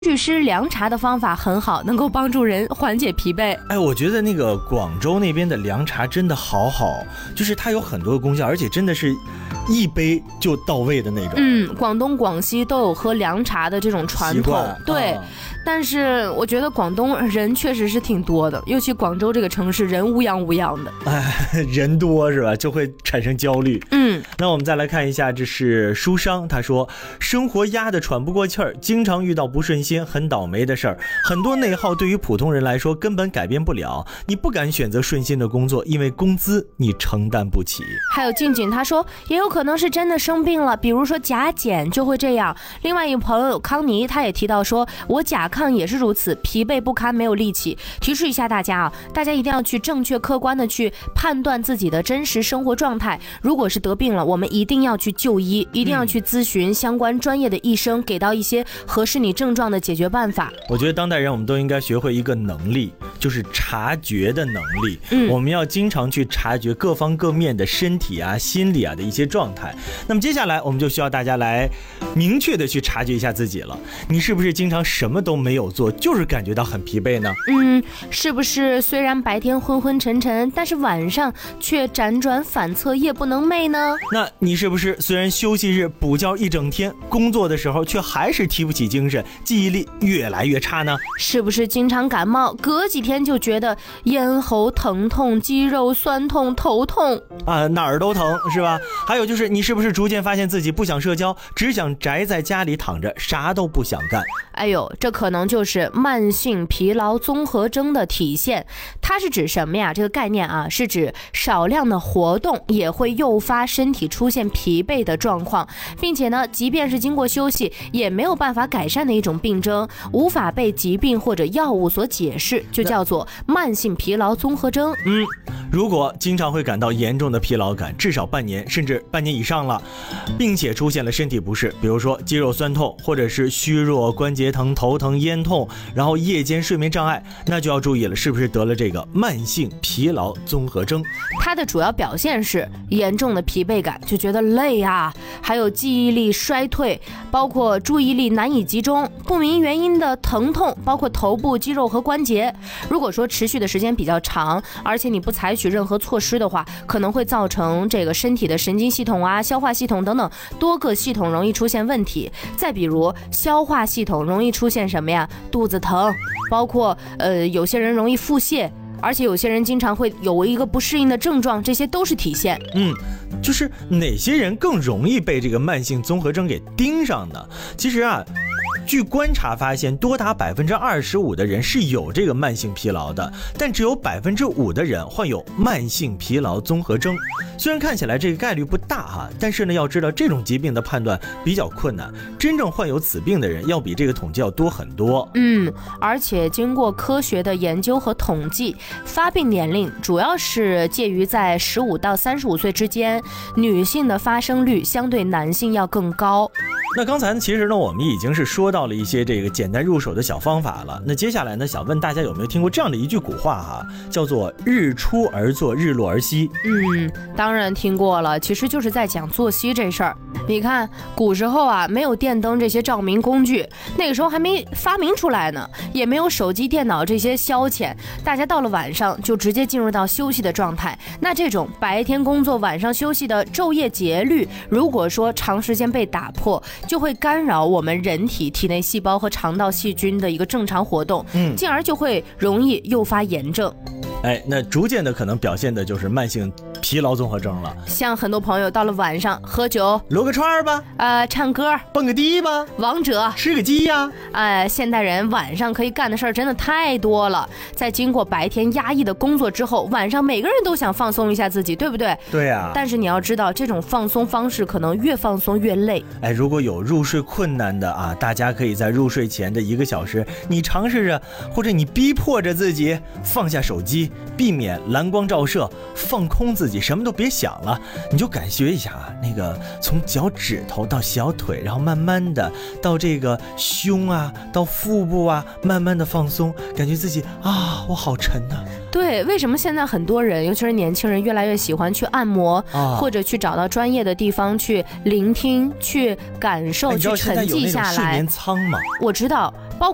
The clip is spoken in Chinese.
祛湿凉茶的方法很好，能够帮助人缓解疲惫。 哎，我觉得那个广州那边的凉茶真的好，就是它有很多的功效，而且真的是一杯就到位的那种。 广东、广西都有喝凉茶的这种传统，对。但是我觉得广东人确实是挺多的，尤其广州这个城市人乌泱乌泱的。 人多是吧？就会产生焦虑。那我们再来看一下，这是书商，他说生活压得喘不过气儿，经常遇到不顺心，很倒霉的事儿。很多内耗对于普通人来说根本改变不了，你不敢选择顺心的工作，因为工资你承担不起。 还有静静他说也有可能是真的生病了，比如说甲减就会这样。另外一个朋友康妮他也提到说，我甲亢也是如此，疲惫不堪，没有力气。提示一下大家啊，大家一定要去正确客观的去判断自己的真实生活状态。如果是得病了，我们一定要去就医，一定要去咨询相关专业的医生，给到一些合适你症状的解决办法。 我觉得当代人我们都应该学会一个能力，就是察觉的能力。我们要经常去察觉各方各面的身体啊、心理啊的一些状态。那么接下来我们就需要大家来明确的去察觉一下自己了，你是不是经常什么都没有做，就是感觉到很疲惫呢？ 是不是虽然白天昏昏沉沉，但是晚上却辗转反侧，夜不能寐呢？ 那你是不是虽然休息日补觉一整天，工作的时候却还是提不起精神，记忆力越来越差呢？ 是不是经常感冒，隔几天就觉得咽喉疼痛、肌肉酸痛、头痛啊，哪儿都疼是吧？还有就是你是不是逐渐发现自己不想社交，只想宅在家里躺着，啥都不想干？ 哎呦，这可能就是慢性疲劳综合征的体现。它是指什么呀？这个概念啊，是指少量的活动也会诱发身体出现疲惫的状况，并且呢，即便是经过休息，也没有办法改善的一种病症，无法被疾病或者药物所解释，就叫做慢性疲劳综合征。 如果经常会感到严重的疲劳感，至少半年甚至半年以上了，并且出现了身体不适，比如说肌肉酸痛，或者是虚弱、关节疼、头疼、咽痛，然后夜间睡眠障碍，那就要注意了，是不是得了这个慢性疲劳综合征？ 它的主要表现是严重的疲惫感，就觉得累啊，还有记忆力衰退，包括注意力难以集中，不明原因的疼痛，包括头部肌肉和关节。如果说持续的时间比较长，而且你不采取任何措施的话，可能会造成这个身体的神经系统啊、消化系统等等多个系统容易出现问题。再比如消化系统容易出现什么呀？肚子疼，包括有些人容易腹泻，而且有些人经常会有一个不适应的症状，这些都是体现。 就是哪些人更容易被这个慢性综合征给盯上呢？其实啊，据观察发现，多达25%的人是有这个慢性疲劳的，但只有5%的人患有慢性疲劳综合征。虽然看起来这个概率不大哈，但是呢，要知道这种疾病的判断比较困难，真正患有此病的人要比这个统计要多很多。 而且经过科学的研究和统计，发病年龄主要是介于在15到35岁之间，女性的发生率相对男性要更高。 那刚才呢，其实呢，我们已经是说到了一些这个简单入手的小方法了。那接下来呢，想问大家有没有听过这样的一句古话哈，叫做日出而作，日落而息。 当然听过了，其实就是在讲作息这事儿。你看古时候啊，没有电灯这些照明工具，那个时候还没发明出来呢，也没有手机电脑这些消遣，大家到了晚上就直接进入到休息的状态。那这种白天工作晚上休息的昼夜节律，如果说长时间被打破，就会干扰我们人体内细胞和肠道细菌的一个正常活动，进而就会容易诱发炎症。 那逐渐的可能表现的就是慢性疲劳综合征了。 像很多朋友到了晚上喝酒、 撸个串吧， 唱歌、 蹦个迪吧， 王者、 吃个鸡呀。 现代人晚上可以干的事儿真的太多了。在经过白天压抑的工作之后，晚上每个人都想放松一下自己，对不对？ 对呀。 但是你要知道，这种放松方式可能越放松越累。 如果有入睡困难的啊，大家可以在入睡前的1个小时，你尝试着，或者你逼迫着自己放下手机，避免蓝光照射，放空自己，什么都别想了，你就感觉一下啊，那个从脚趾头到小腿，然后慢慢的到这个胸啊，到腹部啊，慢慢的放松，感觉自己啊，我好沉啊。 对，为什么现在很多人，尤其是年轻人，越来越喜欢去按摩，或者去找到专业的地方去聆听、去感受、去沉寂下来？ 睡眠舱吗？ 我知道，